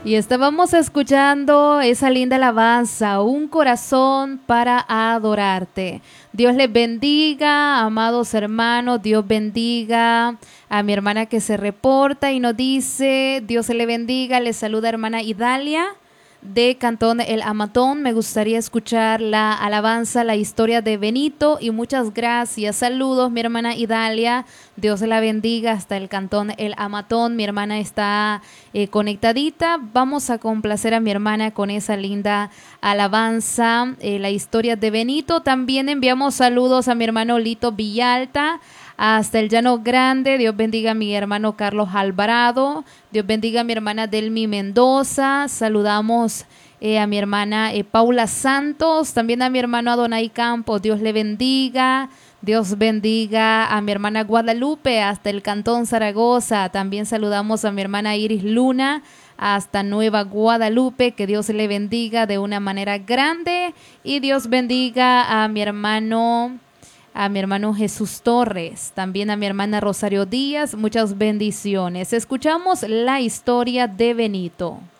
Y estábamos escuchando esa linda alabanza, un corazón para adorarte. Dios les bendiga, amados hermanos, Dios bendiga a mi hermana que se reporta y nos dice, Dios se le bendiga, le saluda hermana Idalia de Cantón El Amatón. Me gustaría escuchar la alabanza, la historia de Benito y muchas gracias. Saludos, mi hermana Idalia. Dios la bendiga hasta el Cantón El Amatón. Mi hermana está conectadita. Vamos a complacer a mi hermana con esa linda alabanza, la historia de Benito. También enviamos saludos a mi hermano Lito Villalta hasta el Llano Grande. Dios bendiga a mi hermano Carlos Alvarado. Dios bendiga a mi hermana Delmi Mendoza. Saludamos a mi hermana Paula Santos. También a mi hermano Adonai Campos. Dios le bendiga. Dios bendiga a mi hermana Guadalupe hasta el Cantón Zaragoza. También saludamos a mi hermana Iris Luna hasta Nueva Guadalupe. Que Dios le bendiga de una manera grande. Y Dios bendiga a mi hermano Jesús Torres, también a mi hermana Rosario Díaz, muchas bendiciones. Escuchamos la historia de Benito.